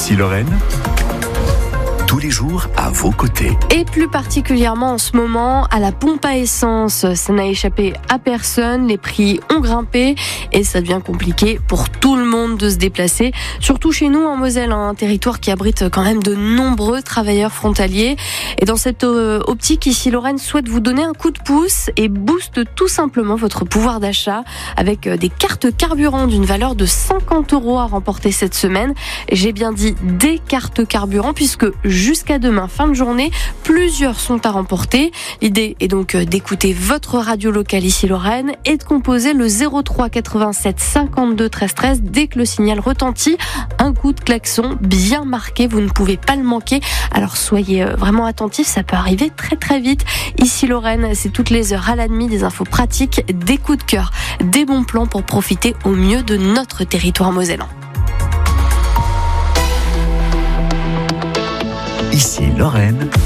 Ici Lorraine, tous les jours à vos côtés. Et plus particulièrement en ce moment, à la pompe à essence, ça n'a échappé à personne, les prix ont grimpé et ça devient compliqué pour tout le monde de se déplacer, surtout chez nous en Moselle, un territoire qui abrite quand même de nombreux travailleurs frontaliers. Et dans cette optique, ici Lorraine souhaite vous donner un coup de pouce et booste tout simplement votre pouvoir d'achat avec des cartes carburant d'une valeur de 50 € à remporter cette semaine. J'ai bien dit des cartes carburant puisque jusqu'à demain, fin de journée, plusieurs sont à remporter. L'idée est donc d'écouter votre radio locale ici Lorraine et de composer le 03 87 52 13 13 dès que le signal retentit. Un coup de klaxon bien marqué, vous ne pouvez pas le manquer. Alors soyez vraiment attentifs, ça peut arriver très très vite. Ici Lorraine, c'est toutes les heures à la demi, des infos pratiques, des coups de cœur, des bons plans pour profiter au mieux de notre territoire mosellan. Ici Lorraine.